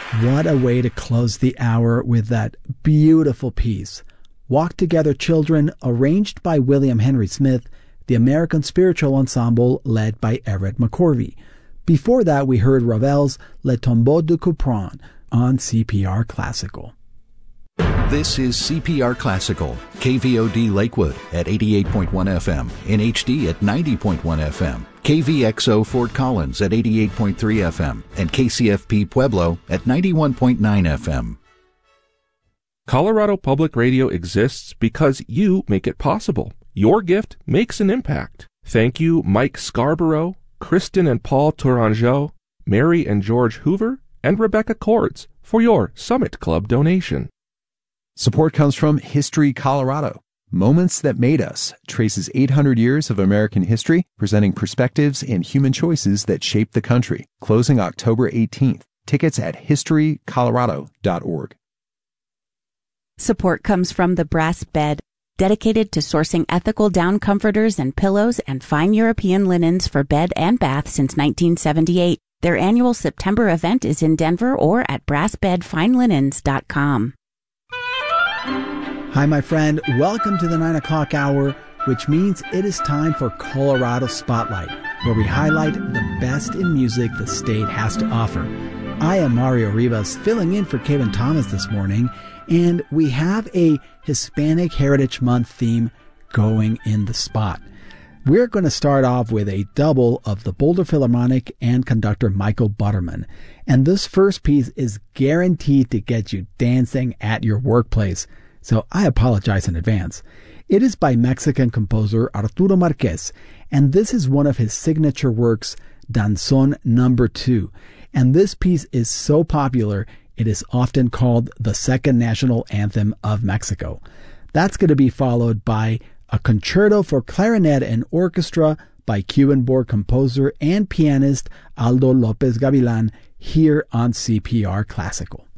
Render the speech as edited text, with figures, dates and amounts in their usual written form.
What a way to close the hour with that beautiful piece. Walk Together Children, arranged by William Henry Smith, the American Spiritual Ensemble led by Everett McCorvey. Before that, we heard Ravel's Le Tombeau de Couperin on CPR Classical. This is CPR Classical, KVOD Lakewood at 88.1 FM, NHD at 90.1 FM, KVXO Fort Collins at 88.3 FM, and KCFP Pueblo at 91.9 FM. Colorado Public Radio exists because you make it possible. Your gift makes an impact. Thank you, Mike Scarborough, Kristen and Paul Tourangeau, Mary and George Hoover, and Rebecca Cords for your Summit Club donation. Support comes from History Colorado. Moments That Made Us traces 800 years of American history, presenting perspectives and human choices that shaped the country. Closing October 18th. Tickets at historycolorado.org. Support comes from The Brass Bed, dedicated to sourcing ethical down comforters and pillows and fine European linens for bed and bath since 1978. Their annual September event is in Denver or at brassbedfinelinens.com. Hi, my friend. Welcome to the 9 o'clock hour, which means it is time for Colorado Spotlight, where we highlight the best in music the state has to offer. I am Mario Rivas, filling in for Kevin Thomas this morning, and we have a Hispanic Heritage Month theme going in the spot. We're going to start off with a double of the Boulder Philharmonic and conductor Michael Butterman. And this first piece is guaranteed to get you dancing at your workplace. So I apologize in advance. It is by Mexican composer Arturo Marquez, and this is one of his signature works, Danzón No. 2. And this piece is so popular, it is often called the second national anthem of Mexico. That's going to be followed by a concerto for clarinet and orchestra by Cuban-born composer and pianist Aldo López Gavilán here on CPR Classical.